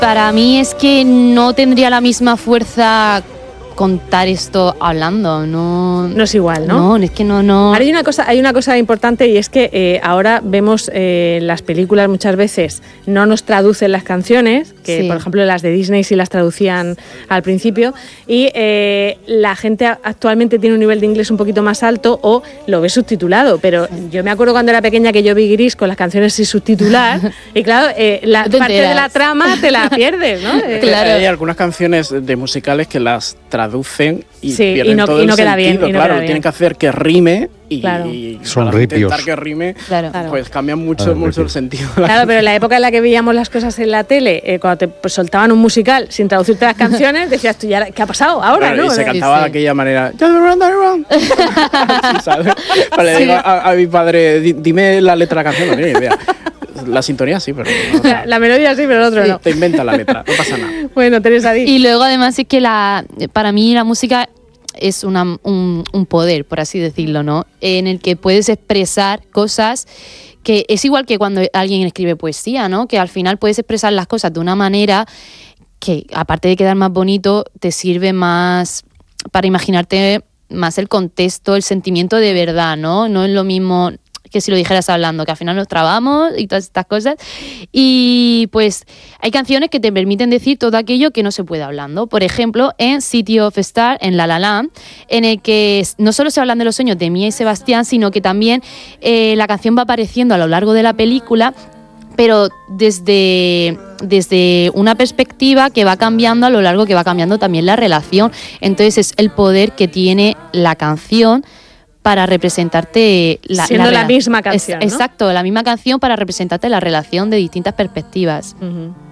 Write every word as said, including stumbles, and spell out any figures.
Para mí es que no tendría la misma fuerza contar esto hablando, no... No es igual, ¿no? No, es que no... no... Ahora hay una cosa, hay una cosa importante y es que eh, ahora vemos eh, las películas muchas veces no nos traducen las canciones, que Sí. por ejemplo las de Disney sí las traducían al principio, y eh, la gente actualmente tiene un nivel de inglés un poquito más alto o lo ve subtitulado, pero yo me acuerdo cuando era pequeña que yo vi Gris con las canciones sin subtitular y claro, eh, la No te parte de enteras. la trama te la pierdes, ¿no? Eh, Claro. Hay algunas canciones de musicales que las traducen y Sí, y pierden no- todo y el no queda bien, sentido. y no claro, queda bien. tienen que hacer que rime y, Claro. y Son para ripios. intentar que rime, Claro. pues cambian mucho, Claro, mucho el ripios. sentido. de la Claro, pero en la época en la que veíamos las cosas en la tele, eh, cuando te pues, soltaban un musical sin traducirte las canciones, decías tú, ¿ya qué ha pasado ahora? Claro, ¿no? y se Sí, cantaba sí. de aquella manera. "Just run, run, run". Así, ¿sabes? Vale, le digo a, a mi padre, "Di- dime la letra de la canción, no tiene idea. La sintonía sí, pero no, o sea, La, la melodía sí, pero el otro no. te inventa la letra, no pasa nada. Bueno, Teresa, di. Y luego además es que la, para mí la música es una, un, un poder, por así decirlo, ¿no? En el que puedes expresar cosas que es igual que cuando alguien escribe poesía, ¿no? Que al final puedes expresar las cosas de una manera que, aparte de quedar más bonito, te sirve más para imaginarte más el contexto, el sentimiento de verdad, ¿no? No es lo mismo que si lo dijeras hablando, que al final nos trabamos y todas estas cosas. Y pues hay canciones que te permiten decir todo aquello que no se puede hablando. Por ejemplo, en City of Stars, en La La Land, en el que no solo se hablan de los sueños de Mia y Sebastián, sino que también eh, la canción va apareciendo a lo largo de la película, pero desde, desde una perspectiva que va cambiando a lo largo, que va cambiando también la relación. Entonces es el poder que tiene la canción para representarte la, Siendo la rela- misma canción, Es- ¿no? Exacto, la misma canción para representarte la relación de distintas perspectivas. Ujú.